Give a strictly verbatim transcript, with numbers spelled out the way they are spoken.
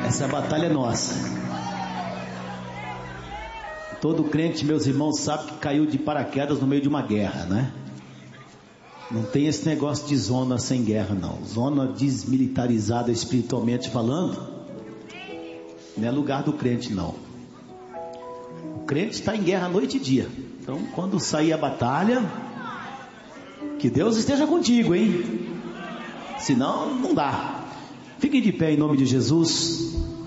Essa batalha é nossa. Todo crente, meus irmãos, sabe que caiu de paraquedas no meio de uma guerra, né? Não tem esse negócio de zona sem guerra, não. Zona desmilitarizada espiritualmente falando, não é lugar do crente, não. O crente está em guerra noite e dia. Então, quando sair a batalha, que Deus esteja contigo, hein? Senão, não dá. Fiquem de pé em nome de Jesus.